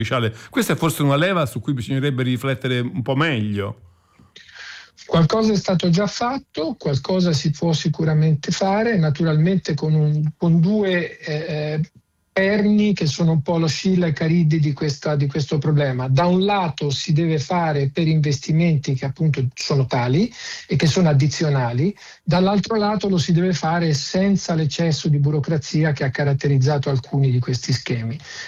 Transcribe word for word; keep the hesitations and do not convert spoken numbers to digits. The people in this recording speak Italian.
ufficiale. Questa è forse una leva su cui bisognerebbe riflettere un po' meglio. Qualcosa è stato già fatto, qualcosa si può sicuramente fare, naturalmente con, un, con due eh, perni che sono un po' lo Scilla e Cariddi di, questa, di questo problema. Da un lato si deve fare per investimenti che appunto sono tali e che sono addizionali, dall'altro lato lo si deve fare senza l'eccesso di burocrazia che ha caratterizzato alcuni di questi schemi.